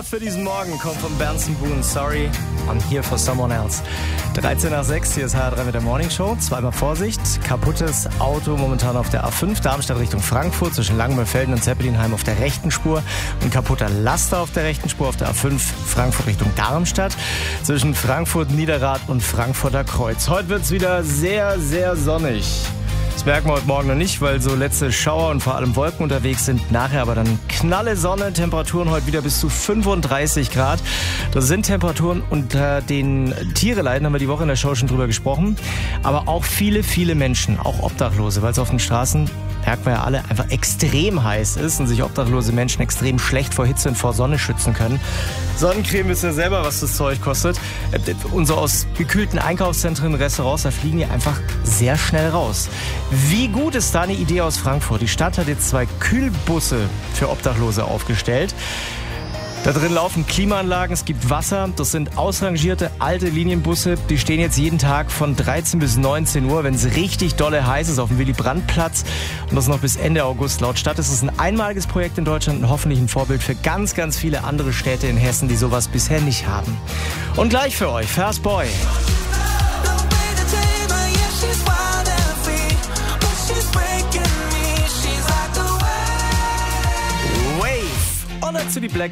für diesen Morgen kommt von Benson Boone, Sorry, I'm here for someone else. 13 nach 6, hier ist HR3 mit der Morning Show. Zweimal Vorsicht, kaputtes Auto momentan auf der A5, Darmstadt Richtung Frankfurt, zwischen Langenmühlfelden und Zeppelinheim auf der rechten Spur und kaputter Laster auf der rechten Spur auf der A5, Frankfurt Richtung Darmstadt, zwischen Frankfurt, Niederrad und Frankfurter Kreuz. Heute wird es wieder sehr, sehr sonnig. Das merken wir heute Morgen noch nicht, weil so letzte Schauer und vor allem Wolken unterwegs sind. Nachher aber dann knalle Sonne, Temperaturen heute wieder bis zu 35 Grad. Das sind Temperaturen, unter denen Tiere leiden, haben wir die Woche in der Show schon drüber gesprochen. Aber auch viele, viele Menschen, auch Obdachlose, weil es auf den Straßen, merken wir ja alle, einfach extrem heiß ist und sich obdachlose Menschen extrem schlecht vor Hitze und vor Sonne schützen können. Sonnencreme wisst ihr selber, was das Zeug kostet. Und so aus gekühlten Einkaufszentren, Restaurants, da fliegen die einfach sehr schnell raus. Wie gut ist da eine Idee aus Frankfurt? Die Stadt hat jetzt 2 Kühlbusse für Obdachlose aufgestellt. Da drin laufen Klimaanlagen, es gibt Wasser. Das sind ausrangierte alte Linienbusse. Die stehen jetzt jeden Tag von 13 bis 19 Uhr, wenn es richtig dolle heiß ist, auf dem Willy-Brandt-Platz. Und das noch bis Ende August. Laut Stadt ist es ein einmaliges Projekt in Deutschland und hoffentlich ein Vorbild für ganz, ganz viele andere Städte in Hessen, die sowas bisher nicht haben. Und gleich für euch, Fast Boy. Wave. Und dazu die Black